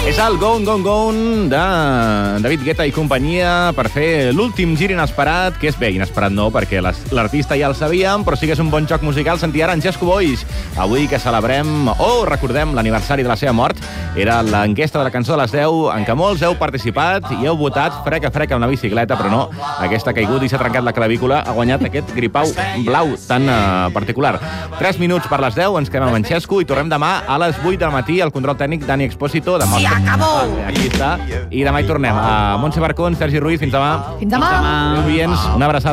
És el Gone, Gone, Gone de David Guetta i companyia per fer l'últim gir inesperat, que és bé, inesperat no, perquè l'artista ja el sabíem, però sí que és un bon joc musical sentir ara en Xesco Boix. Avui que celebrem o recordem l'aniversari de la seva mort, era l'enquesta de la cançó de les 10 en què molts heu participat i heu votat freca amb la bicicleta, però no, aquesta ha caigut i s'ha trencat la clavícula, ha guanyat aquest gripau blau tan particular. 3 minuts per les 10, ens quedem amb en Xesco i tornem demà a les 8 del matí al control tècnic Dani Expósito. Demà aquí està. I demà hi tornem. A Montse Barcón, Sergi Ruiz, fins demà. Fins demà. Adéu, oients. Una abraçada.